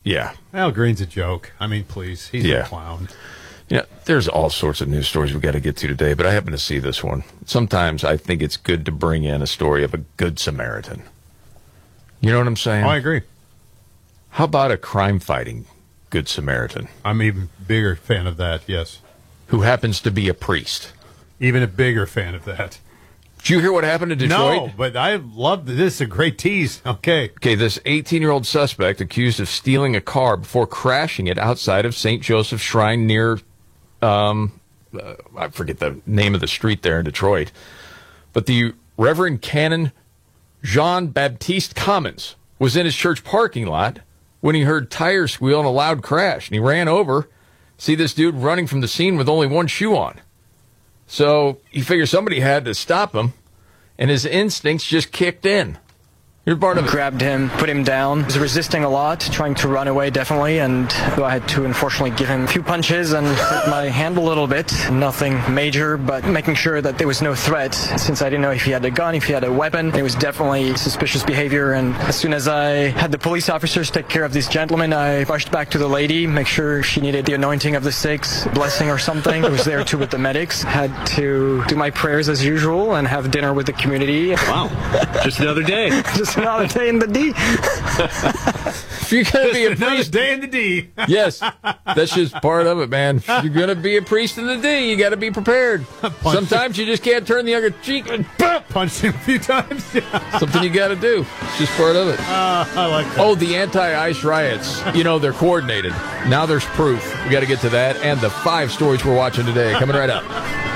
Yeah. Al Green's a joke. I mean, please. He's a clown. Yeah, there's all sorts of news stories we've got to get to today, but I happen to see this one. Sometimes I think it's good to bring in a story of a good Samaritan. You know what I'm saying? Oh, I agree. How about a crime-fighting good Samaritan? I'm even bigger fan of that, yes. Who happens to be a priest. Even a bigger fan of that. Did you hear what happened in Detroit? No, but I love this. This is a great tease. Okay, this 18-year-old suspect accused of stealing a car before crashing it outside of St. Joseph's Shrine near, I forget the name of the street there in Detroit. But the Reverend Canon Jean-Baptiste Commons was in his church parking lot when he heard tires squeal and a loud crash. And he ran over, see this dude running from the scene with only one shoe on. So he figured somebody had to stop him, and his instincts just kicked in. You're part of it. Grabbed him, put him down. He was resisting a lot, trying to run away, definitely, and I had to, unfortunately, give him a few punches and hurt my hand a little bit. Nothing major, but making sure that there was no threat, since I didn't know if he had a gun, if he had a weapon. It was definitely suspicious behavior, and as soon as I had the police officers take care of this gentleman, I rushed back to the lady, make sure she needed the anointing of the six, blessing or something. I was there, too, with the medics. Had to do my prayers as usual and have dinner with the community. Wow. Just another day. Just another day in the D. If you're going to be a priest, day in the D. Yes, that's just part of it, man. If you're going to be a priest in the D, you got to be prepared. Sometimes you just can't turn the other cheek and punch him a few times. Something you got to do. It's just part of it. I like that. Oh, the anti-ICE riots. They're coordinated. Now there's proof. We got to get to that and the 5 stories we're watching today. Coming right up.